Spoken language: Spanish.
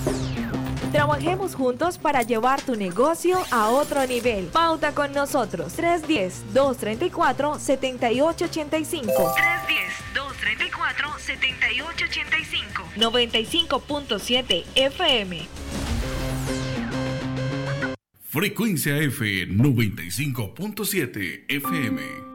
Trabajemos juntos para llevar tu negocio a otro nivel. Pauta con nosotros. 310-234-7885. 310-234-7885. 95.7 FM. Frecuencia F 95.7 FM.